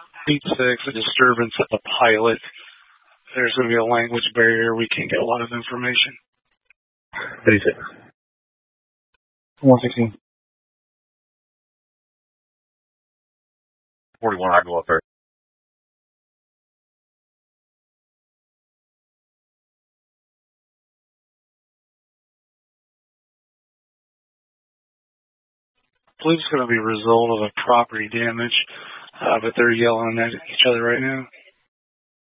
8-6, a disturbance at the pilot. There's going to be a language barrier. We can't get a lot of information. 36. 116. 41, I go up there. I believe it's going to be a result of a property damage, but they're yelling at each other right now.